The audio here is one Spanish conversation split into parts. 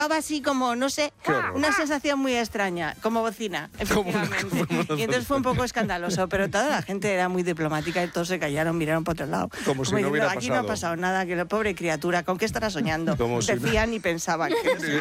así como, no sé, una sensación muy extraña, como bocina, efectivamente. Y entonces fue un poco escandaloso, pero toda la gente era muy diplomática y todos se callaron, miraron para otro lado. Como si no hubiera pasado. Aquí no ha pasado nada, que la pobre criatura, ¿con qué estará soñando? Decían y pensaban.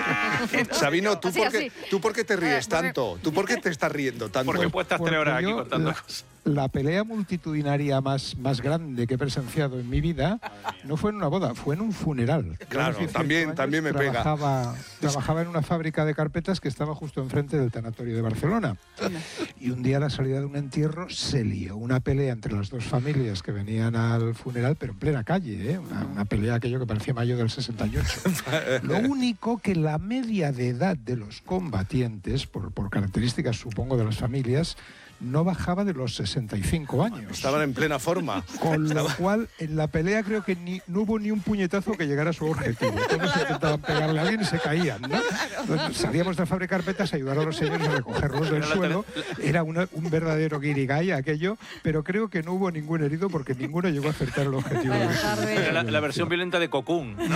Sabino, ¿tú por qué te ríes tanto? ¿Tú por qué te estás riendo tanto? Porque puedes estar 3 horas aquí contando cosas. La pelea multitudinaria más grande que he presenciado en mi vida no fue en una boda, fue en un funeral. Claro, también me pega. Trabajaba en una fábrica de carpetas que estaba justo enfrente del tanatorio de Barcelona. Y un día a la salida de un entierro se lió una pelea entre las dos familias que venían al funeral, pero en plena calle, ¿eh? Una pelea aquello que parecía mayo del 68. Lo único que la media de edad de los combatientes, por características supongo de las familias, no bajaba de los 65 años. Estaban en plena forma. Con lo cual, en la pelea creo que no hubo ni un puñetazo que llegara a su objetivo. Todos intentaban pegarle a alguien y se caían, ¿no? Entonces, salíamos de la fábrica de carpetas a ayudar a los señores a recogerlos del suelo. Era un verdadero guirigay aquello, pero creo que no hubo ningún herido porque ninguno llegó a acertar el objetivo. Era la versión violenta de Cocoon, ¿no?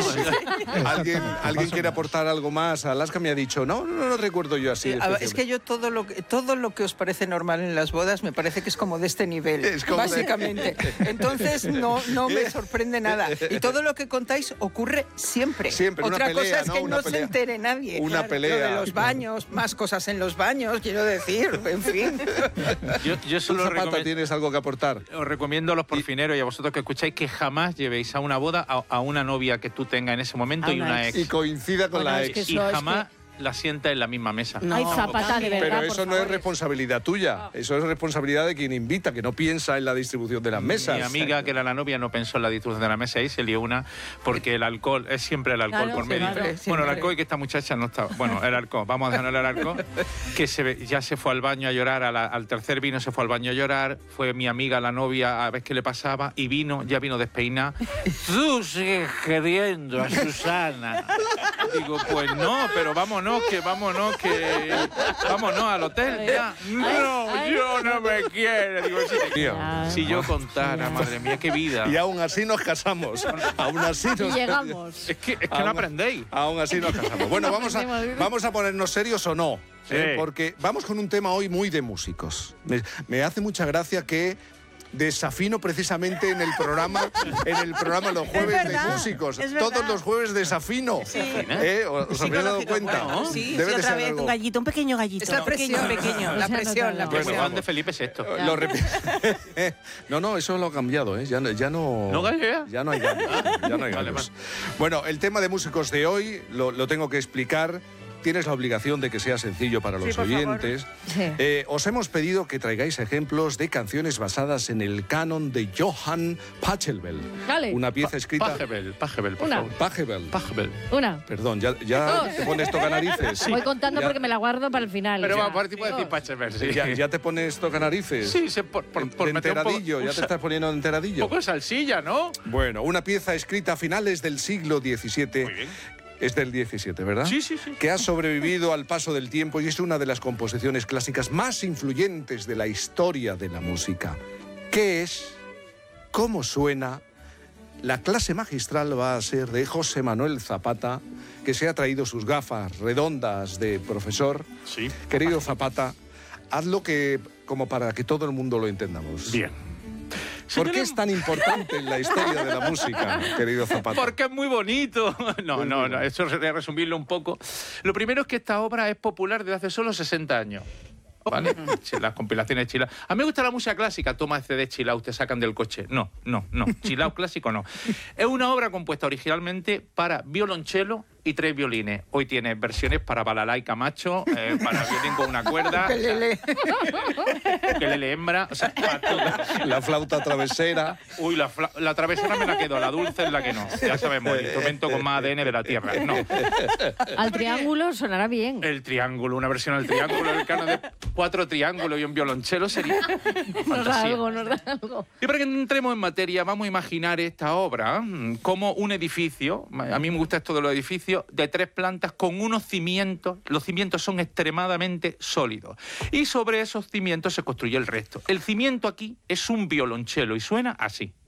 ¿Alguien quiere aportar algo más? Alaska me ha dicho, no recuerdo yo así. Es que yo todo lo que os parece normal en las bodas me parece que es como de este nivel, básicamente. Entonces no me sorprende nada. Y todo lo que contáis ocurre siempre. Otra cosa es que no se entere nadie. Una pelea. Lo de los baños, más cosas en los baños, quiero decir, en fin. Yo solo ¿tienes algo que aportar? Os recomiendo a los porfineros y a vosotros que escucháis que jamás llevéis a una boda a una novia que tú tengas en ese momento y una ex. Y coincida con la ex. Y jamás la sienta en la misma mesa. No. Hay Zapata, de verdad. Pero eso no es responsabilidad tuya, eso es responsabilidad de quien invita, que no piensa en la distribución de las mesas. Mi amiga, que era la novia, no pensó en la distribución de la mesa y se lió una, porque el alcohol, es siempre el alcohol por medio. Bueno, el alcohol y que esta muchacha no estaba. Bueno, el alcohol, vamos a dejarlo el alcohol, que ya se fue al baño a llorar, al tercer vino se fue al baño a llorar, fue mi amiga, la novia, a ver qué le pasaba, y ya vino despeinada. Tú sigues queriendo a Susana. Digo, pues no, pero vámonos al hotel ya. No, yo no me quiero. Digo, si yo contara, madre mía, qué vida. Y aún así nos casamos. Aún así nos llegamos. Es que no aprendéis. Aún así nos casamos. Bueno, vamos a ponernos serios o no. Sí. Porque vamos con un tema hoy muy de músicos. Me hace mucha gracia que desafino precisamente en el programa los jueves de músicos. Todos los jueves desafino. Sí. ¿Os habéis dado cuenta? Bueno, sí, Debe de otra ser vez algo. un gallito, un pequeño gallito. Es la presión, la presión. Juan de Felipe VI. Lo no, eso lo ha cambiado, ¿eh? Ya no. ¿No gallea? Ya no hay gallos. Ya no hay gallos. Vale. Bueno, el tema de músicos de hoy lo tengo que explicar. Tienes la obligación de que sea sencillo para los oyentes. Sí. Os hemos pedido que traigáis ejemplos de canciones basadas en el canon de Johann Pachelbel. Dale. Una pieza escrita... Pachelbel, por Una. favor. Pachelbel. Una. Perdón, ya te pones tocanarices. Voy contando porque me la guardo para el final. Pero o sea, aparte puedo decir Pachelbel, sí. Ya te pones tocanarices. Sí, por De meter un poco... enteradillo, ya te estás poniendo Un enteradillo. poco de salsilla, ¿no? Bueno, una pieza escrita a finales del siglo XVII. Muy bien. Es del 17, ¿verdad? Sí. Que ha sobrevivido al paso del tiempo y es una de las composiciones clásicas más influyentes de la historia de la música. ¿Qué es? ¿Cómo suena? La clase magistral va a ser de José Manuel Zapata, que se ha traído sus gafas redondas de profesor. Sí. Querido Zapata, hazlo como para que todo el mundo lo entendamos. Bien. ¿Por qué es tan importante en la historia de la música, querido Zapata? Porque es muy bonito. No, eso sería resumirlo un poco. Lo primero es que esta obra es popular desde hace solo 60 años. ¿Vale? Las compilaciones chill out. A mí me gusta la música clásica. Toma CD chill out, te sacan del coche. No. Chill out clásico no. Es una obra compuesta originalmente para violonchelo y 3 violines. Hoy tiene versiones para balalaika macho, para violín con una cuerda, ukelele hembra, o sea, para todo. La flauta travesera. Uy, la travesera me la quedo, la dulce es la que no. Ya sabemos, el instrumento con más ADN de la tierra. No. Al triángulo sonará bien. El triángulo, una versión del triángulo, el canon de 4 triángulos y un violonchelo sería Nos da algo. Y para que entremos en materia, vamos a imaginar esta obra como un edificio. A mí me gusta esto de los edificios de 3 plantas con unos cimientos. Los cimientos son extremadamente sólidos. Y sobre esos cimientos se construye el resto. El cimiento aquí es un violonchelo y suena así.